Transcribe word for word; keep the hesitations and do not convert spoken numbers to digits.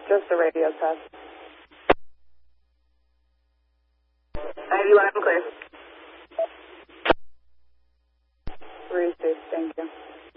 Just a radio test. I have you live and clear. Received. Thank you.